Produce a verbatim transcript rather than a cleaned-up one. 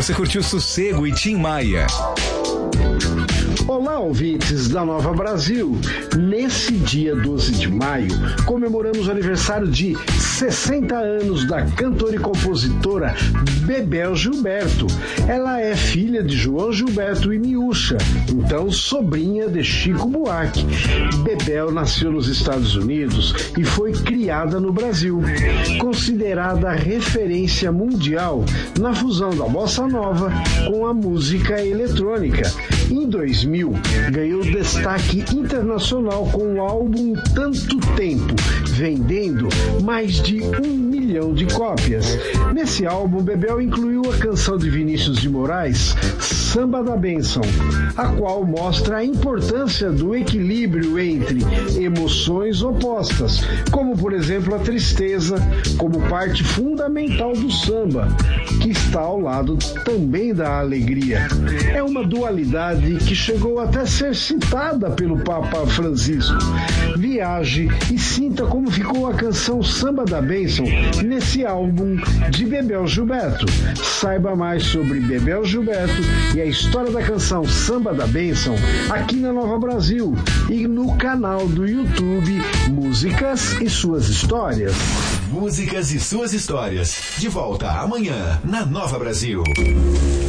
Você curtiu Sossego e Tim Maia. Olá, ouvintes da Nova Brasil. Nesse dia doze de maio, comemoramos o aniversário de sessenta anos da cantora e compositora Bebel Gilberto. Ela é filha de João Gilberto e Miúcha, então sobrinha de Chico Buarque. Bebel nasceu nos Estados Unidos e foi criada no Brasil. Considerada referência mundial na fusão da bossa nova com a música eletrônica. Em dois mil, ganhou destaque internacional com o álbum Tanto Tempo, vendendo mais de um milhão de cópias. Nesse álbum, Bebel incluiu a canção de Vinícius de Moraes, Samba da Bênção, a qual mostra a importância do equilíbrio entre emoções opostas, como, por exemplo, a tristeza, como parte fundamental do samba, que está ao lado também da alegria. É uma dualidade que chegou até ser citada pelo Papa Francisco. Viaje e sinta como ficou a canção Samba da Bênção nesse álbum de Bebel Gilberto. Saiba mais sobre Bebel Gilberto e a história da canção Samba da Bênção aqui na Nova Brasil e no canal do YouTube Músicas e Suas Histórias. Músicas e Suas Histórias. De volta amanhã na Nova Brasil.